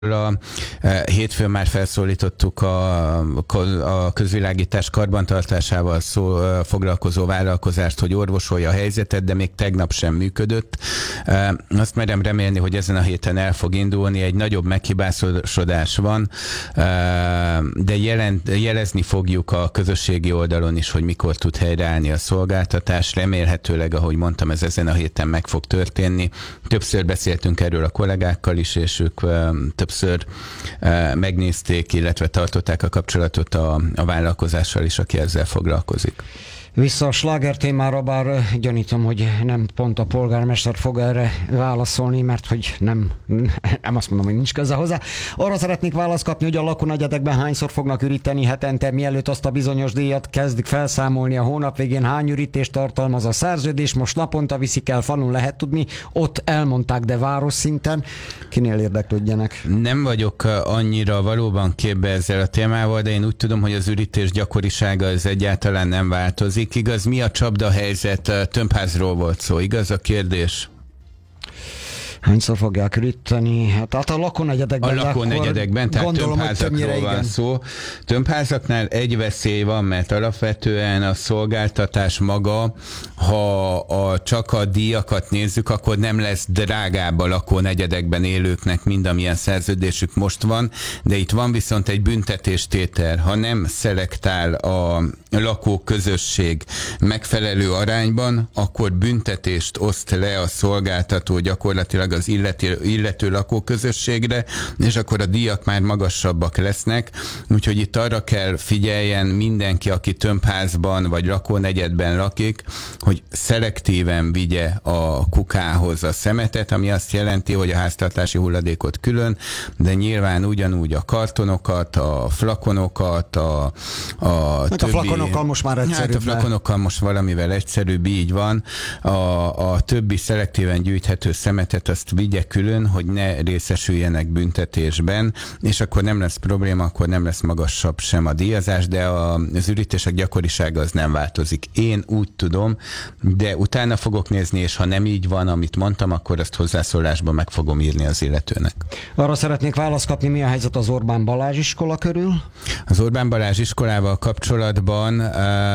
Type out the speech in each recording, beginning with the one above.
Hétfőn már felszólítottuk a közvilágítás karbantartásával foglalkozó vállalkozást, hogy orvosolja a helyzetet, de még tegnap sem működött. Azt merem remélni, hogy ezen a héten el fog indulni, egy nagyobb meghibásodás van, de jelezni fogjuk a közösségi oldalon is, hogy mikor tud helyreállni a szolgáltatás. Remélhetőleg, ahogy mondtam, ez ezen a héten meg fog történni. Többször beszéltünk erről a kollégákkal is, és ők többször megnézték, illetve tartották a kapcsolatot a vállalkozással is, aki ezzel foglalkozik. Vissza a sláger témára, bár gyanítom, hogy nem pont a polgármester fog erre válaszolni, mert hogy nem azt mondom, hogy nincs köze hozzá. Arra szeretnék választ kapni, hogy a lakónegyedekben hányszor fognak üríteni hetente, mielőtt azt a bizonyos díjat kezdik felszámolni a hónap végén, hány ürítést tartalmaz a szerződés, most naponta viszik el, falun lehet tudni, ott elmondták, de város szinten. Kinél érdeklődjenek? Nem vagyok annyira valóban képbe ezzel a témával, de én úgy tudom, hogy az ürítés gyakorisága ez egyáltalán nem változik. Igaz, mi a csapdahelyzet? Tömbházról volt szó, igaz a kérdés? Hányszor fogják üríteni? Hát a lakónegyedekben. A lakónegyedekben, tehát tömbházakról van szó. Tömbházaknál egy veszély van, mert alapvetően a szolgáltatás maga, ha csak a díjakat nézzük, akkor nem lesz drágább a lakónegyedekben élőknek, mind amilyen szerződésük most van, de itt van viszont egy büntetéstétel. Ha nem szelektál a lakóközösség megfelelő arányban, akkor büntetést oszt le a szolgáltató gyakorlatilag az illető lakóközösségre, és akkor a díjak már magasabbak lesznek, úgyhogy itt arra kell figyeljen mindenki, aki tömbházban vagy lakónegyedben lakik, hogy szelektíven vigye a kukához a szemetet, ami azt jelenti, hogy a háztartási hulladékot külön, de nyilván ugyanúgy a kartonokat, a flakonokat, a többi... A flakonokkal most már egyszerűbb. Hát a flakonokkal most valamivel egyszerűbb, így van. A többi szelektíven gyűjthető szemetet azt vigye külön, hogy ne részesüljenek büntetésben, és akkor nem lesz probléma, akkor nem lesz magasabb sem a díjazás, de az ürítések gyakorisága az nem változik. Én úgy tudom, de utána fogok nézni, és ha nem így van, amit mondtam, akkor azt hozzászólásban meg fogom írni az illetőnek. Arra szeretnék választ kapni, mi a helyzet az Orbán Balázs iskola körül? Az Orbán Balázs iskolával kapcsolatban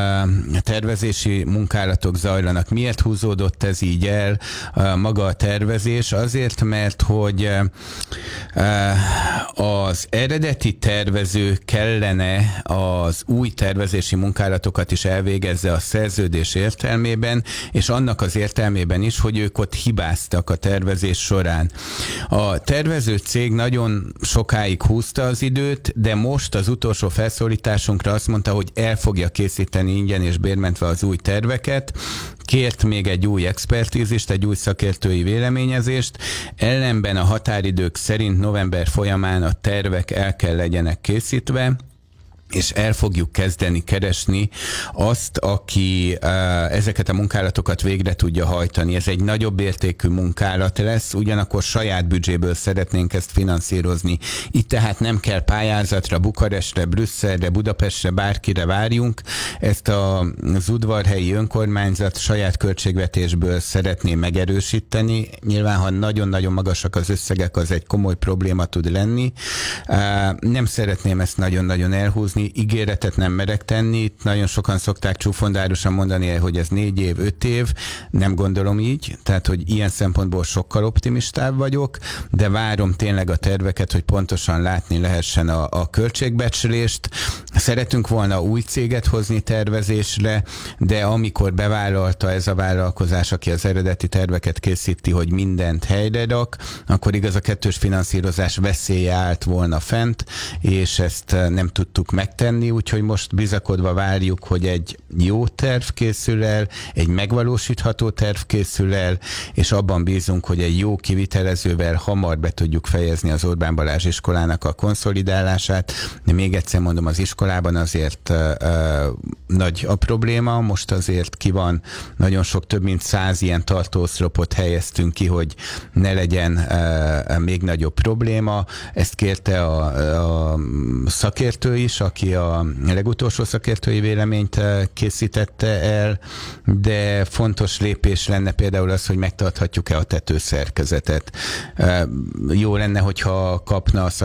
tervezési munkálatok zajlanak. Miért húzódott ez így el, maga a tervezés? Azért, mert hogy az eredeti tervező kellene az új tervezési munkálatokat is elvégezze a szerződés értelmében, és annak az értelmében is, hogy ők ott hibáztak a tervezés során. A tervező cég nagyon sokáig húzta az időt, de most az utolsó felszólításunkra azt mondta, hogy el fogja készíteni ingyen és bérmentve az új terveket, kért még egy új expertízist, egy új szakértői véleményezést, ellenben a határidők szerint november folyamán a tervek el kell legyenek készítve, és el fogjuk kezdeni keresni azt, aki ezeket a munkálatokat végre tudja hajtani. Ez egy nagyobb értékű munkálat lesz, ugyanakkor saját büdzséből szeretnénk ezt finanszírozni. Itt tehát nem kell pályázatra, Bukarestre, Brüsszelre, Budapestre, bárkire várjunk. Ezt az udvarhelyi önkormányzat saját költségvetésből szeretné megerősíteni. Nyilván, ha nagyon-nagyon magasak az összegek, az egy komoly probléma tud lenni. Nem szeretném ezt nagyon-nagyon elhúzni, ígéretet nem merek tenni. Itt nagyon sokan szokták csúfondárosan mondani, hogy ez 4 év, 5 év. Nem gondolom így, tehát, hogy ilyen szempontból sokkal optimistább vagyok, de várom tényleg a terveket, hogy pontosan látni lehessen a költségbecslést. Szeretünk volna új céget hozni tervezésre, de amikor bevállalta ez a vállalkozás, aki az eredeti terveket készíti, hogy mindent helyre rak, akkor igaz a kettős finanszírozás veszélye állt volna fent, és ezt nem tudtuk megtenni, úgyhogy most bizakodva várjuk, hogy egy jó terv készül el, egy megvalósítható terv készül el, és abban bízunk, hogy egy jó kivitelezővel hamar be tudjuk fejezni az Orbán Balázs iskolának a konszolidálását. De még egyszer mondom, az iskolában azért nagy a probléma, most azért ki van, nagyon sok, több mint 100 ilyen tartóoszlopot helyeztünk ki, hogy ne legyen még nagyobb probléma. Ezt kérte a szakértő is, aki a legutolsó szakértői véleményt készítette el, de fontos lépés lenne például az, hogy megtarthatjuk-e a tetőszerkezetet. Jó lenne, hogyha kapna a